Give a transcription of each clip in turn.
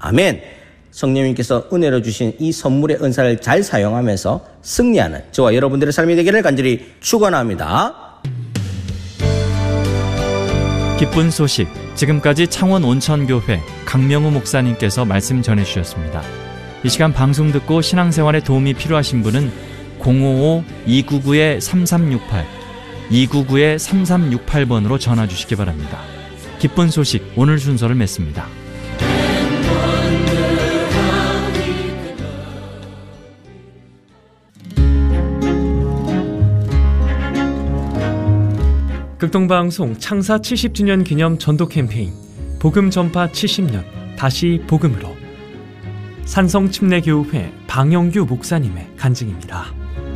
아멘. 성령님께서 은혜로 주신 이 선물의 은사를 잘 사용하면서 승리하는 저와 여러분들의 삶이 되기를 간절히 축원합니다. 기쁜 소식, 지금까지 창원 온천교회 강명우 목사님께서 말씀 전해주셨습니다. 이 시간 방송 듣고 신앙생활에 도움이 필요하신 분은 055-299-3368 299-3368번으로 전화 주시기 바랍니다. 기쁜 소식, 오늘 순서를 맺습니다. 극동방송 창사 70주년 기념 전도 캠페인 복음 전파 70년 다시 복음으로, 산성침례교회 방영규 목사님의 간증입니다.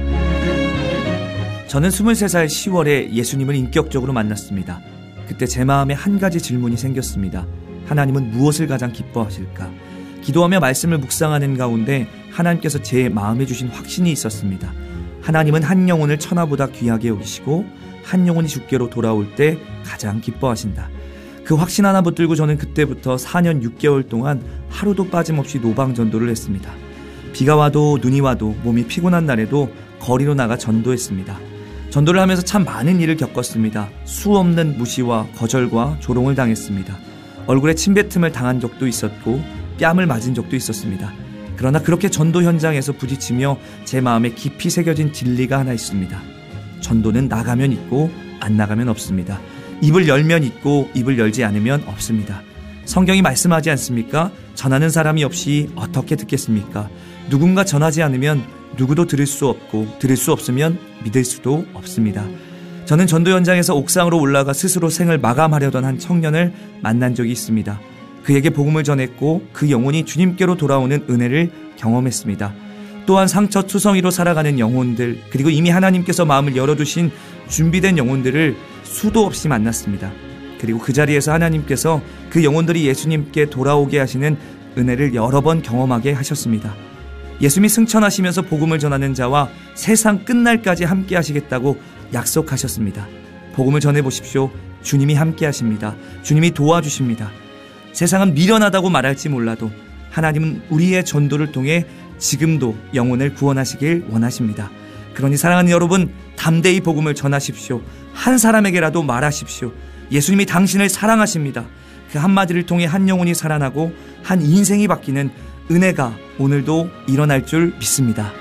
저는 23살 10월에 예수님을 인격적으로 만났습니다. 그때 제 마음에 한 가지 질문이 생겼습니다. 하나님은 무엇을 가장 기뻐하실까? 기도하며 말씀을 묵상하는 가운데 하나님께서 제 마음에 주신 확신이 있었습니다. 하나님은 한 영혼을 천하보다 귀하게 여기시고 한 영혼이 주께로 돌아올 때 가장 기뻐하신다. 그 확신 하나 붙들고 저는 그때부터 4년 6개월 동안 하루도 빠짐없이 노방전도를 했습니다. 비가 와도 눈이 와도 몸이 피곤한 날에도 거리로 나가 전도했습니다. 전도를 하면서 참 많은 일을 겪었습니다. 수없는 무시와 거절과 조롱을 당했습니다. 얼굴에 침뱉음을 당한 적도 있었고 뺨을 맞은 적도 있었습니다. 그러나 그렇게 전도 현장에서 부딪히며 제 마음에 깊이 새겨진 진리가 하나 있습니다. 전도는 나가면 있고 안 나가면 없습니다. 입을 열면 있고 입을 열지 않으면 없습니다. 성경이 말씀하지 않습니까? 전하는 사람이 없이 어떻게 듣겠습니까? 누군가 전하지 않으면 누구도 들을 수 없고 들을 수 없으면 믿을 수도 없습니다. 저는 전도 현장에서 옥상으로 올라가 스스로 생을 마감하려던 한 청년을 만난 적이 있습니다. 그에게 복음을 전했고 그 영혼이 주님께로 돌아오는 은혜를 경험했습니다. 또한 상처투성이로 살아가는 영혼들, 그리고 이미 하나님께서 마음을 열어두신 준비된 영혼들을 수도 없이 만났습니다. 그리고 그 자리에서 하나님께서 그 영혼들이 예수님께 돌아오게 하시는 은혜를 여러 번 경험하게 하셨습니다. 예수님이 승천하시면서 복음을 전하는 자와 세상 끝날까지 함께 하시겠다고 약속하셨습니다. 복음을 전해보십시오. 주님이 함께 하십니다. 주님이 도와주십니다. 세상은 미련하다고 말할지 몰라도 하나님은 우리의 전도를 통해 지금도 영혼을 구원하시길 원하십니다. 그러니 사랑하는 여러분, 담대히 복음을 전하십시오. 한 사람에게라도 말하십시오. 예수님이 당신을 사랑하십니다. 그 한마디를 통해 한 영혼이 살아나고 한 인생이 바뀌는 은혜가 오늘도 일어날 줄 믿습니다.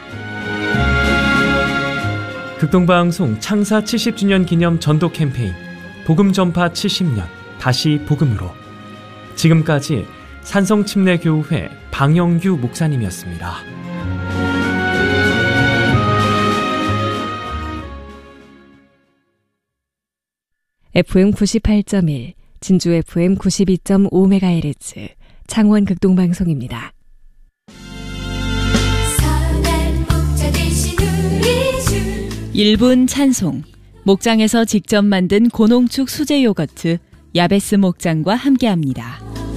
극동방송 창사 70주년 기념 전도 캠페인 복음 전파 70년 다시 복음으로, 지금까지 산성침례교회 방영규 목사님이었습니다. FM 98.1, 진주 FM 92.5MHz, 창원 극동방송입니다. 선한 목자 되신 우리 주. 1분 찬송, 목장에서 직접 만든 고농축 수제 요거트 야베스 목장과 함께합니다.